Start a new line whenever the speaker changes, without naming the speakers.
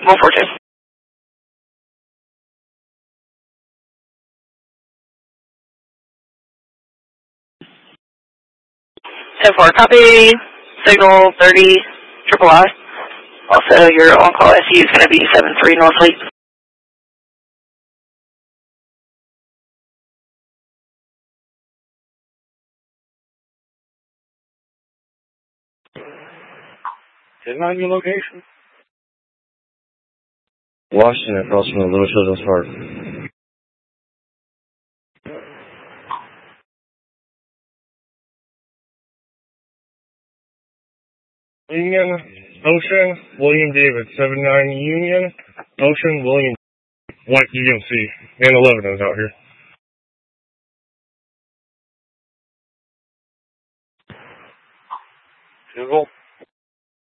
142. So far, copy. Signal 30, triple I. Also, your on-call SU is going to be 73 North Fleet.
Isn't on your location?
Washington, across from the Little Children's Park.
Union, Ocean, William David, 79 Union, Ocean, William, White UMC, and 11 is out here. Google.